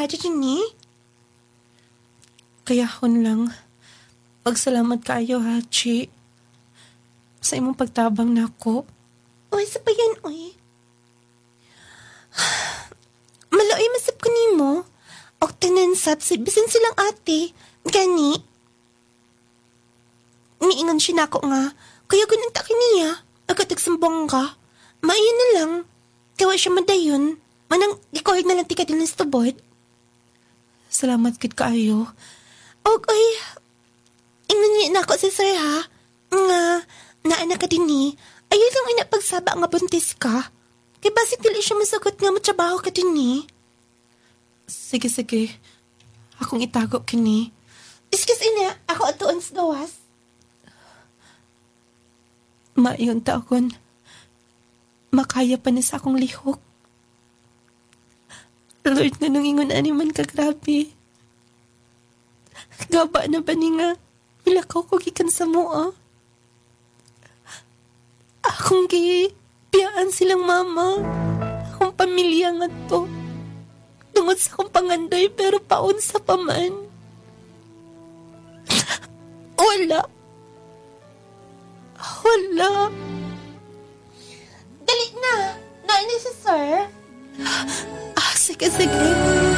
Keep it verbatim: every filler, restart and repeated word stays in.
ate Jenny? Kaya hon lang. Pagsalamat kaayo ha, Chi. Sa imong pagtabang nako. Uy, sa pa yan, uy. Maloy masap ko nimo. O tanansap, bisan silang ate. Gani. Miingon siya nako nga. Kaya ganun ta kiniya. Agad nagsambong ka. Maayon na lang. Kawa siya madayon. Manang ikoy na lang tika din ng stubod. Salamat kit kaayo. Og, uy. Ingon niya na ako si sir ha. Nga, naanak ka din ni. Ayaw lang ina pagsaba nga buntis ka. Kay basig dili siya masagot nga matrabaho ka din ni. Sige, sige. Akong itago kini. Excuse ina, ako atuon sa gawas. Maayon ta akon. Makaya pa na sa akong lihok. Lord, nga nung ingon ani man ka grabe. Gaba na ba ni nga? Milakaw ko gikan sa mua. Akong gi, piyaan silang mama. Akong pamilya nga to. Tungod sa akong pangandoy pero paunsa pa man. Wala. Wala. Dali na. Nain na si sir. Ah, sige, sige.